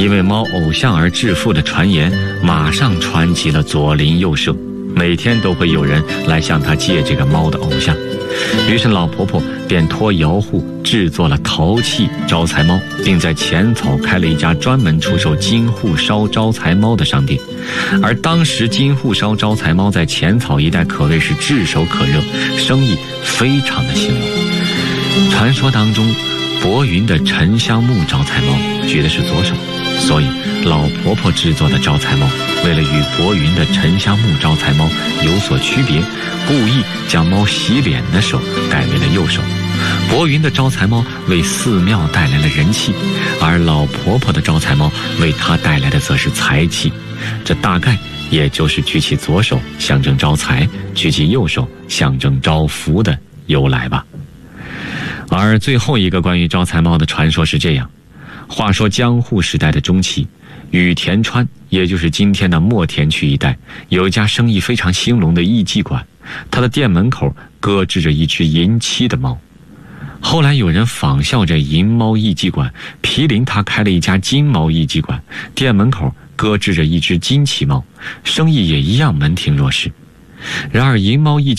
因为猫偶像而致富的传言马上传及了左邻右舍，每天都会有人来向他借这个猫的偶像。于是老婆婆便托姚户制作了陶器招财猫，并在浅草开了一家专门出售金户烧招财猫的商店。而当时金户烧招财猫在浅草一带可谓是炙手可热，生意非常的兴隆。传说当中，博云的沉香木招财猫举的是左手，所以老婆婆制作的招财猫为了与博云的沉香木招财猫有所区别，故意将猫洗脸的手改为了右手。博云的招财猫为寺庙带来了人气，而老婆婆的招财猫为她带来的则是财气。这大概也就是举起左手象征招财，举起右手象征招福的由来吧。而最后一个关于招财猫的传说是这样：话说江户时代的中期，羽田川，也就是今天的墨田区一带，有一家生意非常兴隆的艺妓馆，它的店门口搁置着一只银漆的猫。后来有人仿效这银猫艺妓馆，毗邻它开了一家金猫艺妓馆，店门口搁置着一只金漆猫，生意也一样门庭若市。然而银猫艺妓